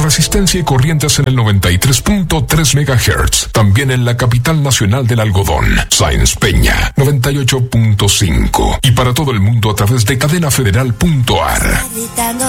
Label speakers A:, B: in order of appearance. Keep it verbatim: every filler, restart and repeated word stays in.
A: resistencia y corrientes en el noventa y tres punto tres megahertz. También en la capital nacional del algodón, Sáenz Peña, noventa y ocho punto cinco. Y para todo el mundo a través de cadena federal punto a r.